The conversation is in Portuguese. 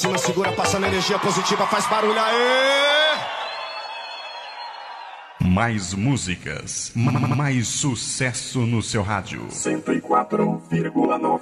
cima, segura, passando energia positiva, faz barulho aí! Mais músicas, mais sucesso no seu rádio. 104,9